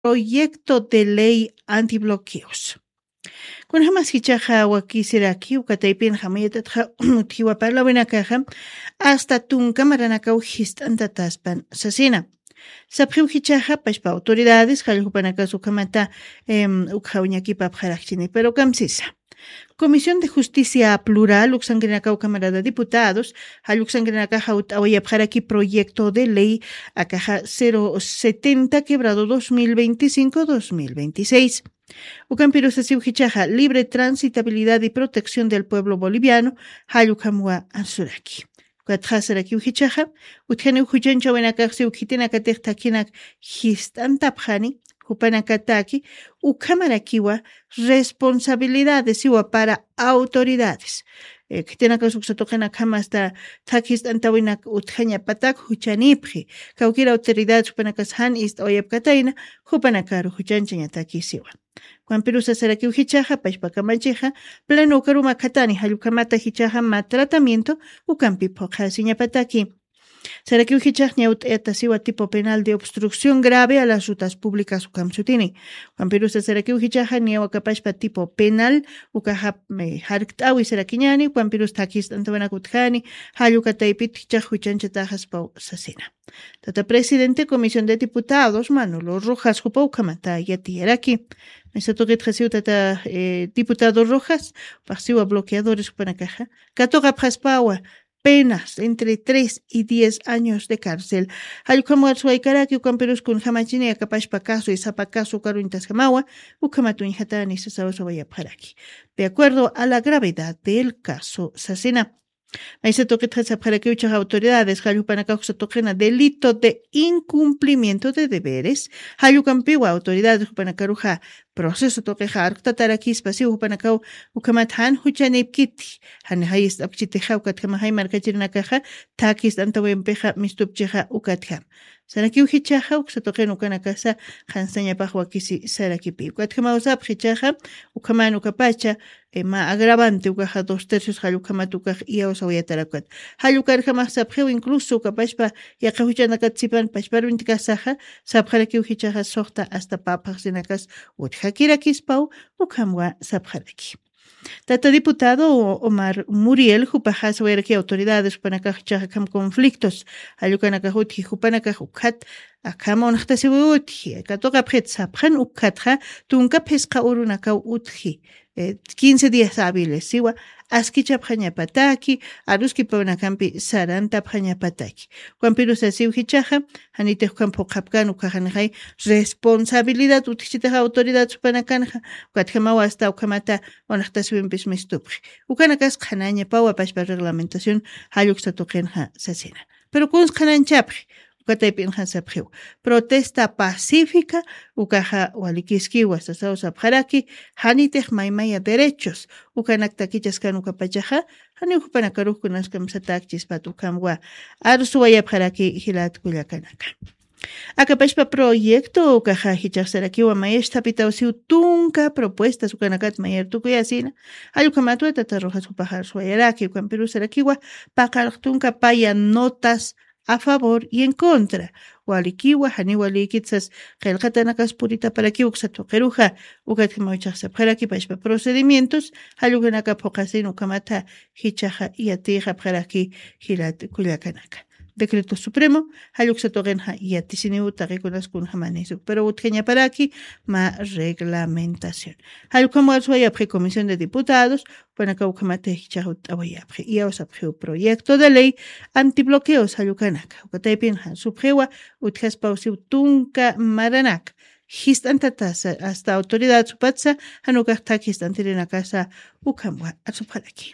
proyecto de ley antibloqueos. Kun jamás hichaja wakisiraki ukataypin hamayatqa utiwa parlawenakaja hasta tunka maranaka hist'antataspan sasina. Sapjiw hichaja pashpa autoridades hallhupanaka sukamata ukhawñakipap jaraqchini pero kamsisa. Comisión de Justicia Plural, Uxangrenacao Cámara de Diputados, Haluxangrenacaja Utawayapjaraki Proyecto de Ley, Acaja 070, quebrado 2025-2026. Ucampirus Siujichaja, Libre Transitabilidad y Protección del Pueblo Boliviano, Halukamua Ansuraki. Cuatjasaraki Ujichaja, Utjane Ujuchancha Wenakaxi Ujitinakatektakinak Histantapjani, Upanakataki, Ukamarakiwa, responsabilidades iwa para autoridades. Que tiene que suceder acá hasta takis antawinak utjanya patak huchanipri. Kaukira autoridades upanakas han ist oyapkataina, hupanakaru huchanchanya takisiwa. Juan Pirusa seraki uhichaja, pashpakamancheja, pleno ukaruma katani, hayukamata hichaja ma tratamiento, ukampi pokasinya pataki. ¿Será que ujichajña utasiwa tipo penal de obstrucción grave a las rutas públicas ukamsutini? Juan Pirusa será que ujichajña wakapashpa tipo penal ukaja harktawi será que ñani Juan Pirusa takis antawanakutjani hayukataipit hichajhuchanchatahaspa sasina. Tata presidente Comisión de Diputados Manolo Rojas jupa ukamata yatieraki. Mesa toquet jasiu tata diputado Rojas pasiwa bloqueadores upanakaja. Katoga paspawa penas entre 3 y 10 años de cárcel. Halukamo Suaikaraki, Ucamperus con Hamachine, Capashpacaso y Zapacaso, Caruintas Jamawa, Ucamatun Hatani, Sasawaya Paraki. De acuerdo a la gravedad del caso Sasena. Ahí se toque para que muchas autoridades, Halupanacausa toquena delito de incumplimiento de deberes, Halucampiwa, autoridades Hupanacaruja, proceso toqueja, Arctatarakis, pasivo Hupanacau, Ucamathan, Huchanepkiti, Hanhais, Apchiteja, Ucathamahai, Marcachirnakaja, Takis, Antawempeja, Mistupcheja, Ucatham. Saraki uhichaja, Uxatoken Ucanacasa, Hansaña Pahuakisi, Sarakipi, Ucathamausa, Hichaja, Ucaman Ucapacha, ma agravante ucaja 2/3 Halukamatucaj y Osawayataracat. Halukar jamás sabjeu incluso Capashpa y Akahuchanakatsipan, Pashparunticasaja, Sabjaraki uhichaja sohta hasta papas de Nakas, Utjakirakis Ukamwa Sabjaraki. Tata diputado Omar Muriel, Jupajas, Werki, autoridades, Jupanacajacham conflictos, Alucanacajut, Jupanacajut, Acamon Tasibuti, Catoga Pretsapjan, Ucatja, Tunca Pesca Urunacau Utji, 15 días hábiles, Siwa, Askicha Pataki, Aruski Paunacampi, Saranta Pataki. Juan Pirus Asiuhichaja, Hanite Campo Capcan, Ucajanjai, responsabilidad, Utichita autoridad, Supanacanja, Cuatjamau hasta Ucamata, Onachtaswimpis Mistupri. Ucanacas Cananya Paua Pashpa reglamentación, Haluxatokenja Sasina. Pero con Cananchapri. Protesta pacífica, ukaja walikiski wasasao sabjaraki, hanitej maimaya derechos, ukanaktakichaskan ukapachaja, hani upanakarukunaskam satakchis patukamwa, arsuayabjaraki hilat kuyakanaka. Acapashpa proyecto ukaja hichasaraki wa maestra pitausiu tunka propuestas ukanakat mayer tukuyasina, ayukamatu tatarrojas upajar suayaraki, ukampirusarakiwa, pakaltunka paya notas a favor y en contra. Walikiwa, haniwalikitsas, kelkatanakas purita para ki uksatokeruja, ukatimochasa para ki pashpa procedimientos, haluganaka pokasin ukamata, hichaja y atija para ki hilat kuyakanaka. Decreto Supremo, haluxatogenja y atisiniuta reconascun jamanesu, pero utkeña para aquí, ma reglamentación. Halucamo alzuaya Comisión de Diputados, panacaucamate hichahut awayapre, y ausapre proyecto de ley antibloqueos halucanaka, ukataipinja subjewa, utjaspausiu tunka maranak. Histantatasa hasta autoridad supatsa, hanukaktak histantirina casa, ukamwa atsuparaki.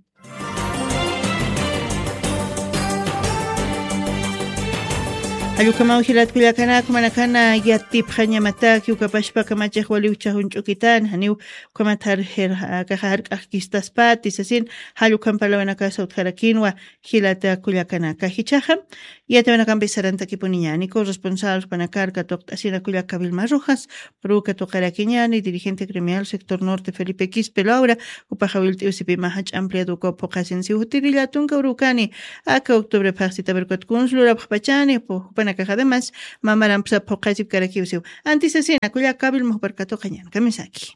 Alukamau hilat kuliakanak manakana yatip hanyamata ki ukapashpa kamachej waliucha hunchukitan haniu kamatar her kahar kakistas patis asin halukam palawana kasa utkarakinwa hilata kuliakana kahichaham Ya te van a cambiar saranta que poniñani, corresponsal panacarca toc asina cuya Vilma Rojas, Bruca Toqueraquiñani, dirigente gremial sector norte Felipe Quispe Laura, Upajabil Tiusipi Mahach ampliado copo casensi utililla tunca Urucani, Aka octubre pasita vercot consulura Pachani, Panacaja además, Mamaram Psa Pocasip Caraquiusio, antes asina cuya Vilma Percato Cañan, Camisaki.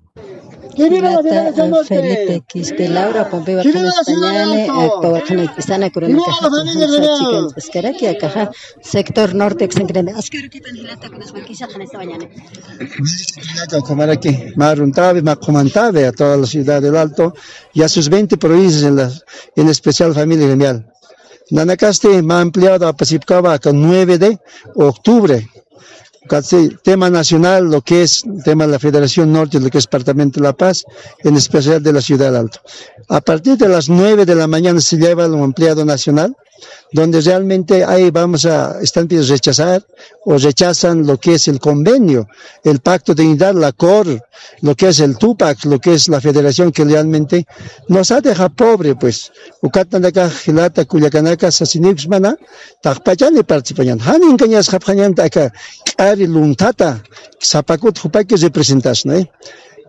Felipe Quispe Laura Pompeo Españane Sana Corona Escaraqui Caja Sector Norte Xengreme Ascarquitan Hilata con Esmaquisa esta mañana. Comaraqui Maruntabe, Macomantabe a toda la ciudad del Alto y a sus 20 provincias en especial familia gremial. Nanacaste me ha ampliado a Pasipcaba con 9 de octubre. Tema nacional, lo que es tema de la Federación Norte, lo que es Departamento de La Paz, en especial de la Ciudad del Alto. A partir de las 9 de la mañana se lleva un ampliado nacional, donde realmente ahí están pidiendo rechazar o rechazan lo que es el convenio, el Pacto de Unidad, la COR, lo que es el TUPAC, lo que es la federación que realmente nos ha dejado pobre, pues. Ucatanaka, Gilata, Culiacanaca, Sasinixmana, Takpachani participan. Hanin Cañas Japanyanta acá, Ari Luntata, Zapacut Jupaki representación, ¿eh?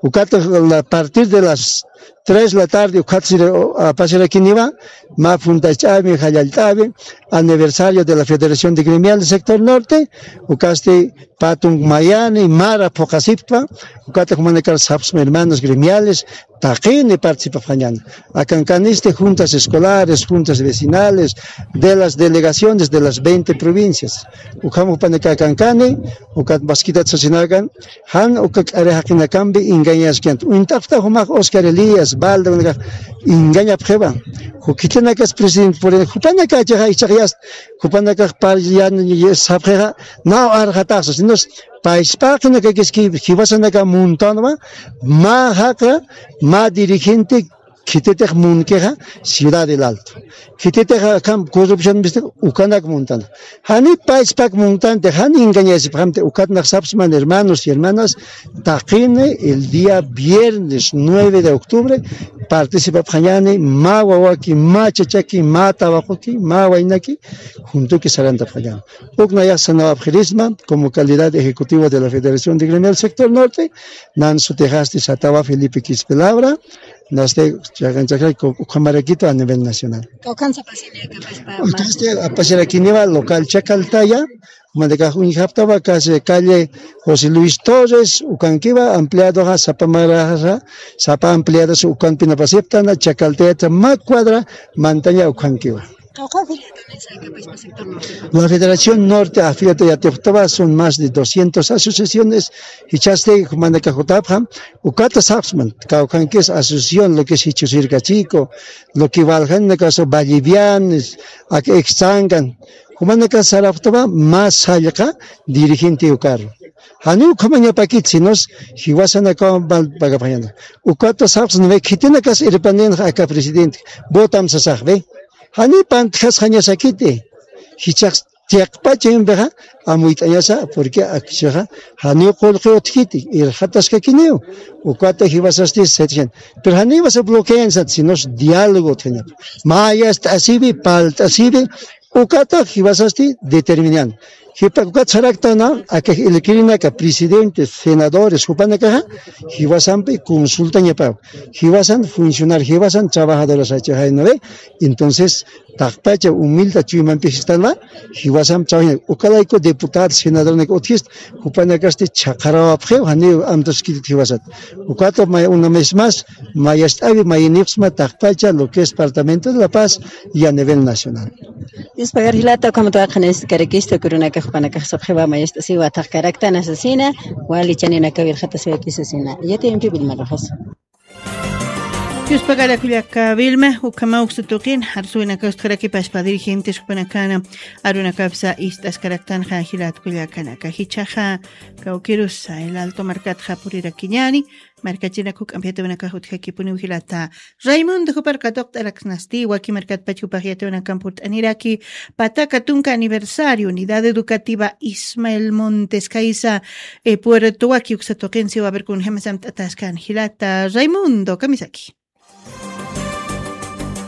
A partir de las 3 de la tarde, a pasar aquí Niva, ma fundachabe, Hayaltabe, aniversario de la Federación de Gremial del Sector Norte, ucaste Patung Mayani, Mara Pocasipta, ucate comunicar saps hermanos gremiales, Tajine participa fañando. Acancaniste juntas escolares, juntas vecinales, de las delegaciones de las 20 provincias. Ucamo paneca cancane, ucat basquita tsasinagan, han ucat arejaquinakambi, engañas que intacta humak Oscar Elías, Balda, engaña prueba. Juquitenacas presidente por el Jupanaca Chayas, Jupanaca Parian y Sabrera, no argatazos, sino Paisparkina que Kibasanaca Montanova, Mahaka, ma dirigente Kitete Munqueja, Ciudad del Alto. Kitete corrupción viste Ucanak Montana. Hani Paispak Montante, Hani engañas y Ucatnak Sapsman, hermanos y hermanas, Tajine el día viernes 9 de octubre, participa Pajani, Mawawaki, Machachaki, Matabajoki, Mawainaki, junto que Saranta Pajani. Ugnaya Sanaba Jerisma, como calidad ejecutivo de la Federación de Gremial Sector Norte, Nansu Tejasti Sataba Felipe Quispe Laura, Naste Chaganchacay, Camaraquito a nivel nacional. A pasar aquí nivel local Chacaltaya, Mandeca Junjaptaba, calle José Luis Torres, Ucanquiva, ampliado a Zapamaraja, Zapa ampliadas Ucampina Pasiptana, Chacaltaya, Macuadra, Montaña Ucanquiva. La Federación Norte, afiliada de Ateptaba, son más de 200 asociaciones, y chaste, Mandeca Jotapja, Ucata Sapsman, que es asociación, lo que es Hichusirca Chico, lo que valgan en el caso Bolivianes, a que extangan, Mandeca Saraptaba, más allá, dirigente Ucaro. Hanu kamanya pakit sinos hiwasan acá pagapayana. Ucata Sapsman, ve Kitinas irpanden acá presidente, votam sasagbe. Hani pantas hanyas akite, hichak tiakpachen beja, amuitayasa, porque akisha, hani kolkeo tikiti, hatas kakineo, ucata hibasasti setchen. Pero hani vas a bloquear sinos diálogo tenía. Mayas asibi, paltasibi, ucata hibasasti determinan. Hipacucat Saractana, a que el Kirinaca, presidentes, senadores, Jupanacaja, Hibasampe, consultan y pago. Hibasan, funcionar, Hibasan, trabajadores HN9, entonces, Takpacha, humilde, Chuiman Pistana, Hibasam, Chahin, Ucalaico, diputado, senador, Necotist, Jupanacaste, Chacarao, Haneo, Amtoskit, Hibasat. Ucato, una vez más, Mayastavi, Mayenixma, Takpacha, lo que es Departamento de La Paz y a nivel nacional. Es pagar hilata como tu ajanes, Caraquista, Corona Cajpanaca, Sobjeva, Mayesta, Siwa, Tacaractan, asesina, Wali Chanina, Cabirjata, Seaki, asesina. Ya te envío Vilma Rojas. Dios pagara Culiaca Vilma, Ucamaux Tutoquín, Arsuena Costaraki Paspa dirigentes Panacana, Aruna Capsa, Istas Caractan, Jangilat Culiacana, Cajichaja, Cauquirusa, el Alto Marcat Japurira Quiñani, Marcachina Cook, Ampiate una Cajut Hakipuni Vigilata, Raimundo Juparcatok, Araxnasti, Waki Marcat Pachupajiate una Camput Aniraki, Pataca Tunca Aniversario, Unidad Educativa Ismael Montes Caiza, Puerto Waki Uxatoquense, va a ver con Gemasam Tatascan Gilata, Raimundo, Kamisaki.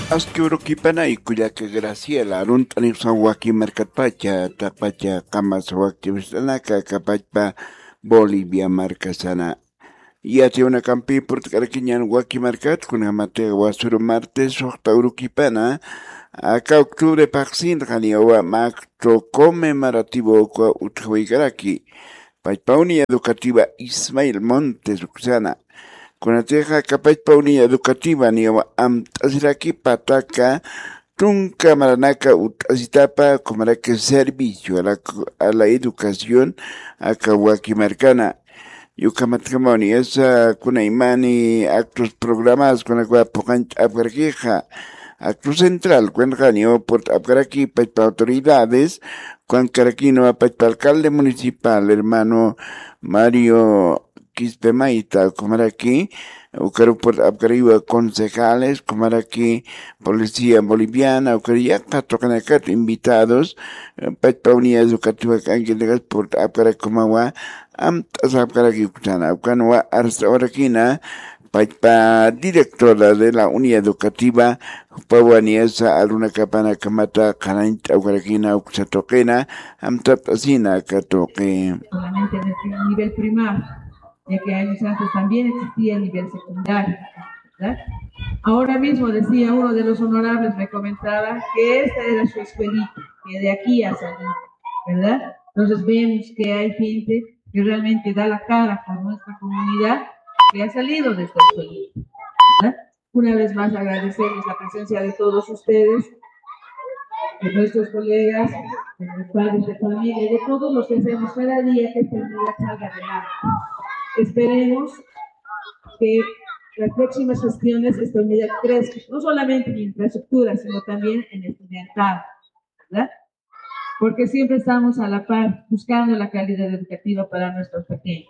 Asquiurukipana y Kuyaka Graciela, Runtanipsa Waki Marcatpacha, Tapacha, Camas Waktivistanaka, Capachpa, Bolivia, Marcasana. Y hace una campi por Caraquiñan Waki Marcat, con Amate Guasuro Martes, Octaurukipana, acá octubre Paxin, Janiowa, Macto conmemorativo Uthuigaraki, Paipauni Educativa Ismael Montes, Uxana. Con la teja Capachpa Unidad Educativa Niwa Asiraki Pataka Tunca Maranaka Asitapa Comaraka Servicio a la educación a Kawaki Marcana Yucamatkamoni esa Kunaimani actos programados con la Guapocanch Abgarqueja acto central Cuenjanio por Abgaraki Pachpa autoridades Juan Caraquino Pachpa alcalde municipal hermano Mario Quispemaita, como aquí, por Abgariwa concejales, como aquí, policía boliviana, Ucariaca, Tocanacat, invitados, Pachpa Unidad Educativa Ángeles por Abgaracomawa, Abgaraki Ucana, Ucanoa, Arsaoraquina, Pachpa directora de la Unidad Educativa, Pawaniesa, Aluna Capana Camata, Cananch, Abgarakina, Uxatoquena, Amtapasina, Catoque. Solamente en el nivel primario. Ya que años antes también existía a nivel secundario, ¿verdad? Ahora mismo decía uno de los honorables, me comentaba que esta era su escuelita, que de aquí ha salido, ¿verdad? Entonces vemos que hay gente que realmente da la cara por nuestra comunidad, que ha salido de esta escuelita, ¿verdad? Una vez más agradecerles la presencia de todos ustedes, de nuestros colegas, de los padres de familia, de todos los que hacemos cada día que esta unidad salga adelante. Esperemos que las próximas gestiones esta unidad crezca, no solamente en infraestructura, sino también en estudiantado, ¿verdad? Porque siempre estamos a la par buscando la calidad educativa para nuestros pequeños.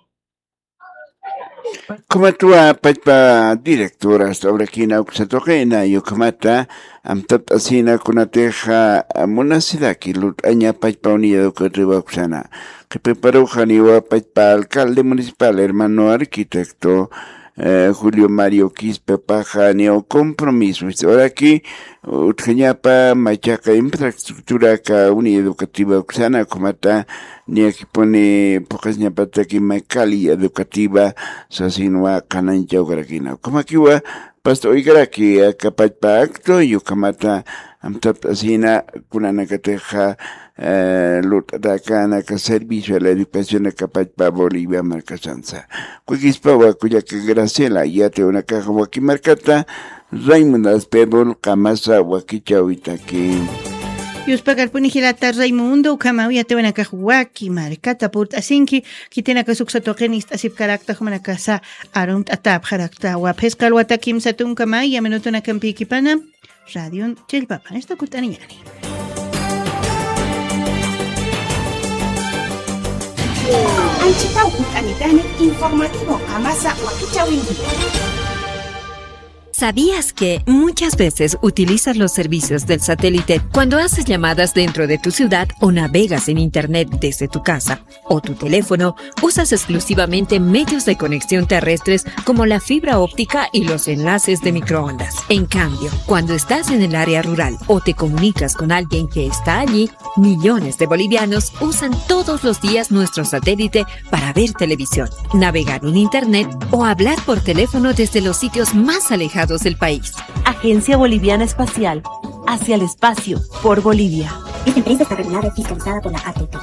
Como tú Pachpa directora sobre Kina Uxatogena y Ucamata, Amtat Asina Kunateja Munasidaki, Lutaña Pachpa Unidad Educativa Uxana, que preparó Janiwa Pachpa alcalde municipal, hermano arquitecto Julio Mario Quispe Paja Neo Compromiso. Ahora aquí Utjañapa Machaca infraestructura ka Unidad Educativa Uxana Comata ni aquí pone pocas ñapata aquí Macali educativa Sasinua Canancha Ugaragina. Como aquí va pasto Ugaraki Capachpa acto y Ucamata Amtapasina Kunanacateja Lutadacana que servicio a la educación a Capachpa Bolivia Marcasanza. Cuiquispawa cuya que Graciela ya te una caja Waki Marcata Raymond Aspebol Camasa Wakicha Uitaki. Yuspagar punijilata Raimundo Ukamauya te van a cajuaki marcata purt asinki kitena kasuksotokenis asip karakta humana casa arunt atap jarakta wapeskal watakim satun kamay yaminutuna kampiki pana radio chilpapa esta kutaniani. Anchitau kutanitani informativo amasa wakichawinki. ¿Sabías que muchas veces utilizas los servicios del satélite cuando haces llamadas dentro de tu ciudad o navegas en internet desde tu casa o tu teléfono? Usas exclusivamente medios de conexión terrestres como la fibra óptica y los enlaces de microondas. En cambio, cuando estás en el área rural o te comunicas con alguien que está allí, millones de bolivianos usan todos los días nuestro satélite para ver televisión, navegar en internet o hablar por teléfono desde los sitios más alejados del país. Agencia Boliviana Espacial, hacia el espacio, por Bolivia. Esta empresa está regulada y fiscalizada por la ATP.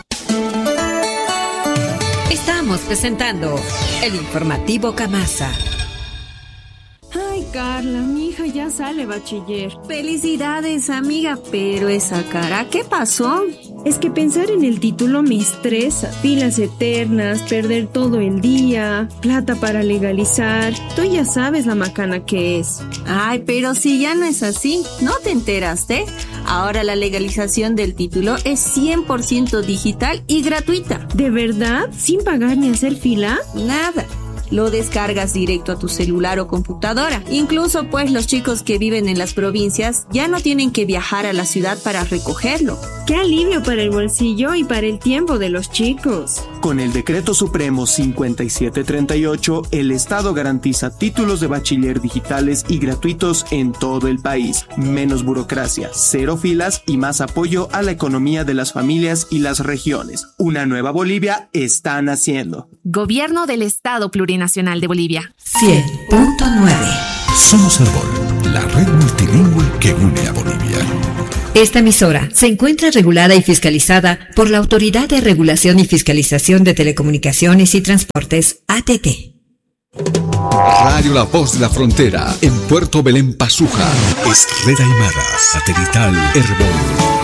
Estamos presentando el informativo Camasa. Ay, Carla, mi hija ya sale bachiller. Felicidades, amiga, pero esa cara, ¿qué pasó? Es que pensar en el título me estresa. Filas eternas, perder todo el día, plata para legalizar. Tú ya sabes la macana que es. Ay, pero si ya no es así, ¿no te enteraste? Ahora la legalización del título es 100% digital y gratuita. ¿De verdad? ¿Sin pagar ni hacer fila? Nada. Lo descargas directo a tu celular o computadora. Incluso pues los chicos que viven en las provincias ya no tienen que viajar a la ciudad para recogerlo. ¡Qué alivio para el bolsillo y para el tiempo de los chicos! Con el Decreto Supremo 5738, el Estado garantiza títulos de bachiller digitales y gratuitos en todo el país. Menos burocracia, cero filas y más apoyo a la economía de las familias y las regiones. Una nueva Bolivia está naciendo. Gobierno del Estado Plurinacional de Bolivia. 100.9. Somos Árbol, la red multilingüe que une a Bolivia. Esta emisora se encuentra regulada y fiscalizada por la Autoridad de Regulación y Fiscalización de Telecomunicaciones y Transportes, ATT. Radio La Voz de la Frontera, en Puerto Belén, Pazuja. Es Red Aymara, satelital Herbol.